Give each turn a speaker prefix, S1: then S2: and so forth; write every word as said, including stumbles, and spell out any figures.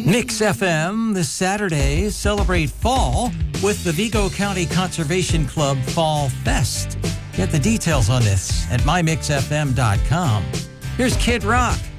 S1: Mix F M this Saturday, celebrate fall with the Vigo County Conservation Club Fall Fest. Get the details on this at my mix f m dot com. Here's Kid Rock.